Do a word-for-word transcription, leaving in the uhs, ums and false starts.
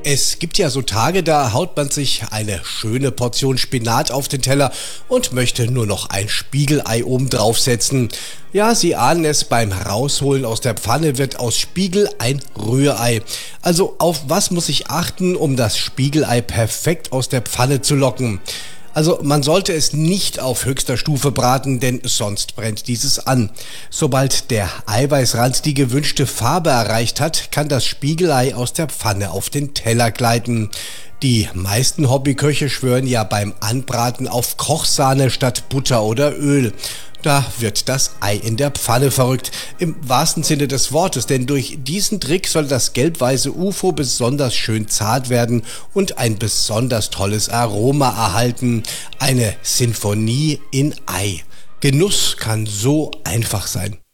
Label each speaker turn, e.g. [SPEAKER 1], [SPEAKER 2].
[SPEAKER 1] Es gibt ja so Tage, da haut man sich eine schöne Portion Spinat auf den Teller und möchte nur noch ein Spiegelei oben draufsetzen. Ja, Sie ahnen es, beim Rausholen aus der Pfanne wird aus Spiegel ein Rührei. Also auf was muss ich achten, um das Spiegelei perfekt aus der Pfanne zu locken? Also man sollte es nicht auf höchster Stufe braten, denn sonst brennt dieses an. Sobald der Eiweißrand die gewünschte Farbe erreicht hat, kann das Spiegelei aus der Pfanne auf den Teller gleiten. Die meisten Hobbyköche schwören ja beim Anbraten auf Kochsahne statt Butter oder Öl. Da wird das Ei in der Pfanne verrückt, im wahrsten Sinne des Wortes, denn durch diesen Trick soll das gelb-weiße U F O besonders schön zart werden und ein besonders tolles Aroma erhalten. Eine Sinfonie in Ei. Genuss kann so einfach sein.